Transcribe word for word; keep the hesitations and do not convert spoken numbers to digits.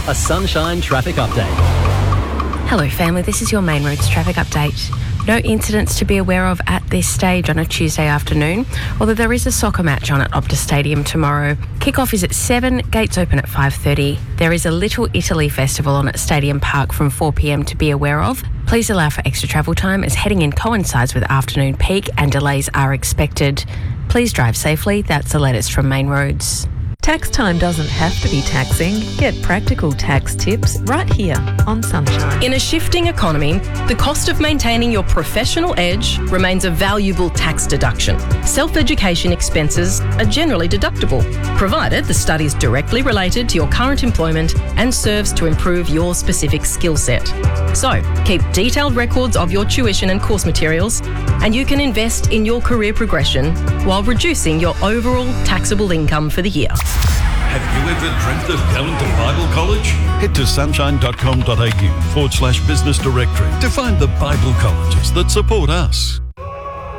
A Sunshine traffic update. Hello family, this is your Main Roads traffic update. No incidents to be aware of at this stage on a Tuesday afternoon, although there is a soccer match on at Optus Stadium tomorrow. Kick-off is at seven, gates open at five thirty. There is a Little Italy festival on at Stadium Park from four p m to be aware of. Please allow for extra travel time as heading in coincides with afternoon peak and delays are expected. Please drive safely. That's the latest from Main Roads. Tax time doesn't have to be taxing. Get practical tax tips right here on Sunshine. In a shifting economy, the cost of maintaining your professional edge remains a valuable tax deduction. Self-education expenses are generally deductible, provided the study is directly related to your current employment and serves to improve your specific skill set. So, keep detailed records of your tuition and course materials, and you can invest in your career progression while reducing your overall taxable income for the year. Have you ever dreamt of going to Bible College? Head to sunshine.com.au forward slash business directory to find the Bible colleges that support us.